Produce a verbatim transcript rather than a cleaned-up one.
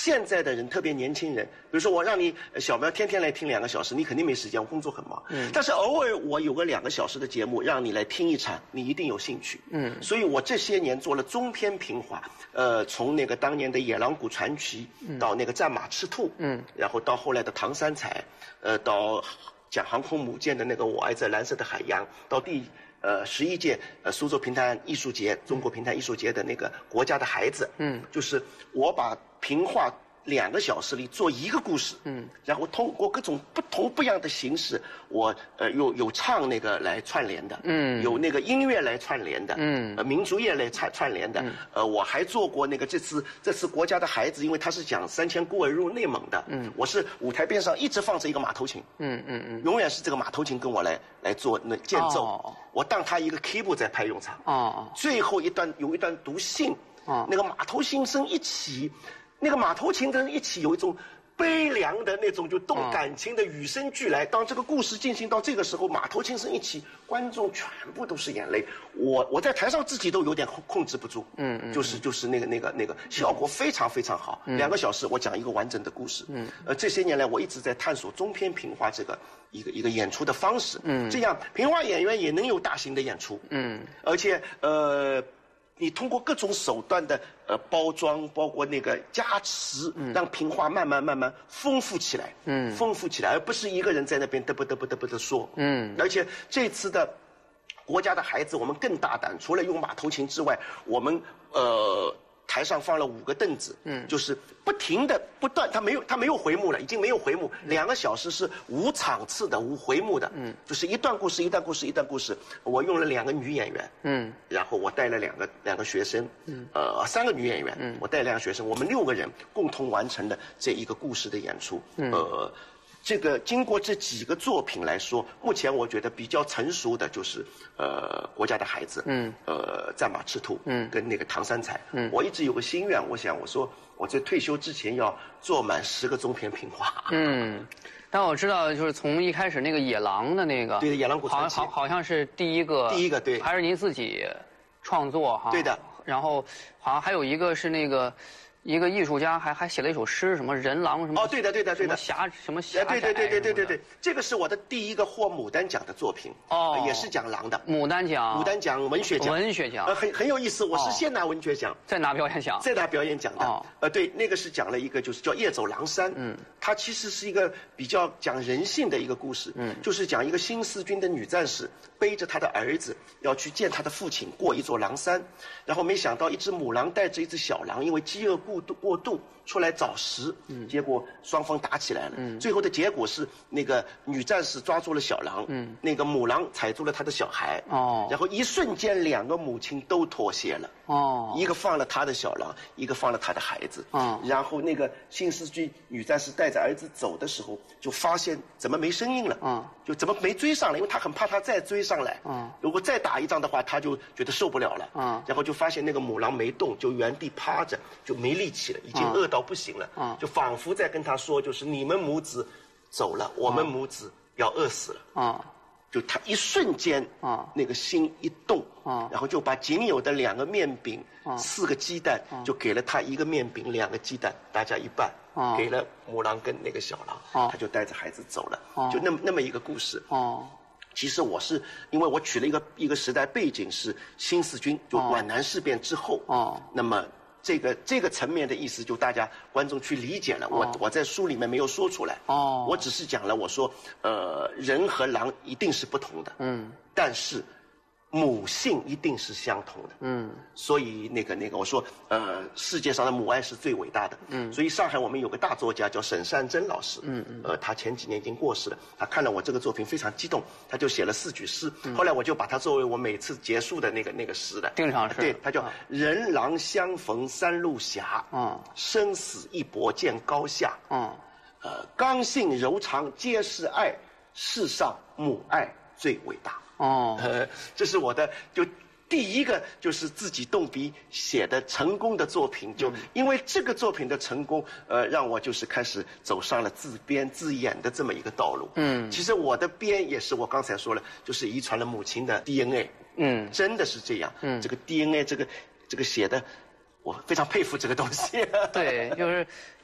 现在的人，特别年轻人，比如说我让你小苗天天来听两个小时，你肯定没时间，我工作很忙。嗯。但是偶尔我有个两个小时的节目，让你来听一场，你一定有兴趣。嗯。所以我这些年做了中篇评话，呃，从那个当年的《野狼谷传奇》到那个《战马赤兔》，嗯，然后到后来的《唐三彩》，呃，到讲航空母舰的那个《我爱在蓝色的海洋》，到第。呃，十一届呃苏州评弹艺术节、中国评弹艺术节的那个国家的孩子，嗯，就是我把评话两个小时里做一个故事，嗯，然后通过各种不同不一样的形式，我呃有有唱那个来串联的，嗯，有那个音乐来串联的，嗯，呃民族乐来串串联的，嗯，呃我还做过那个这次这次国家的孩子，因为他是讲三千孤儿入内蒙的，嗯，我是舞台边上一直放着一个马头琴，嗯嗯嗯，永远是这个马头琴跟我来来做那间奏。哦，我当他一个 keyboard 在拍用场，哦，最后一段有一段读信，哦，那个马头琴声一起，那个马头琴跟一起有一种悲凉的那种就动感情的与生俱来。当这个故事进行到这个时候，马头琴声一起，观众全部都是眼泪。我我在台上自己都有点控控制不住，嗯嗯，就是就是那个那个那个效果非常非常好，两个小时我讲一个完整的故事，嗯，呃这些年来我一直在探索中篇评话这个一个一个演出的方式，嗯，这样评话演员也能有大型的演出，嗯，而且呃。你通过各种手段的呃包装，包括那个加持，嗯，让评话慢慢慢慢丰富起来，嗯，丰富起来，而不是一个人在那边嘚啵嘚啵嘚啵的说，嗯，而且这次的国家的孩子我们更大胆，除了用马头琴之外，我们呃。台上放了五个凳子，嗯，就是不停的不断，它没有它没有回幕了，已经没有回幕，两个小时是无场次的、无回幕的，嗯，就是一段故事一段故事一段故事。我用了两个女演员，嗯，然后我带了两个两个学生，嗯，呃，三个女演员，嗯，我带两个学生，我们六个人共同完成了这一个故事的演出，嗯，呃。这个经过这几个作品来说，目前我觉得比较成熟的就是呃国家的孩子，嗯，呃战马赤兔，嗯，跟那个唐三彩，嗯，我一直有个心愿，我想我说我在退休之前要做满十个中篇评话，嗯， 但我知道就是从一开始那个野狼的那个， 对，野狼谷传奇， 好好好像是第一个， 第一个对， 还是您自己创作哈， 对的， 然后好像还有一个是那个。一个艺术家还还写了一首诗，什么人狼什么？ 哦，对的，对的，对的。 侠什么侠？ 对对对对对对对，这个是我的第一个获牡丹奖的作品，哦，也是讲狼的。 牡丹奖。 牡丹奖文学奖。 文学奖。 呃，很很有意思，我是先拿文学奖， 再拿表演奖， 再拿表演奖的。哦。呃，对，那个是讲了一个就是叫夜走狼山，嗯，它其实是一个比较讲人性的一个故事，嗯，就是讲一个新四军的女战士背着她的儿子要去见她的父亲，过一座狼山，然后没想到一只母狼带着一只小狼，因为饥饿过度过度。出来找食，嗯，结果双方打起来了，嗯，最后的结果是那个女战士抓住了小狼，嗯，那个母狼踩住了她的小孩，哦，然后一瞬间两个母亲都妥协了，哦，一个放了她的小狼，一个放了她的孩子，哦，然后那个新四军女战士带着儿子走的时候，就发现怎么没声音了，嗯，就怎么没追上来，因为她很怕她再追上来，嗯，如果再打一仗的话，她就觉得受不了了，嗯，然后就发现那个母狼没动，就原地趴着，就没力气了，已经饿到不行了，嗯，就仿佛在跟他说，就是你们母子走了，我们母子要饿死了，啊，就他一瞬间，啊，那个心一动，啊，然后就把仅有的两个面饼、四个鸡蛋，就给了他一个面饼、两个鸡蛋，大家一半，啊，给了母狼跟那个小狼，他就带着孩子走了，就那么那么一个故事，哦。其实我是因为我取了一个一个时代背景是新四军，就皖南事变之后，哦，那么。这个这个层面的意思，就大家观众去理解了。我、哦、我在书里面没有说出来，哦，我只是讲了，我说，呃，人和狼一定是不同的，嗯，但是母性一定是相同的，嗯，所以那个那个我说，呃，世界上的母爱是最伟大的，嗯，所以上海我们有个大作家叫沈善珍老师，嗯嗯，呃，他前几年已经过世了，他看了我这个作品非常激动，他就写了四句诗，嗯、后来我就把它作为我每次结束的那个那个诗了， 定场诗， 对，他叫、嗯、人狼相逢三路斜，嗯，生死一搏见高下，嗯，呃，刚性柔肠皆是爱，世上母爱最伟大。哦，呃，这是我的就第一个就是自己动笔写的成功的作品，就因为这个作品的成功，呃，让我就是开始走上了自编自演的这么一个道路。嗯，其实我的编也是我刚才说了，就是遗传了母亲的 D N A。嗯，真的是这样。嗯，这个 D N A 这个这个写的，我非常佩服这个东西。 对，就是。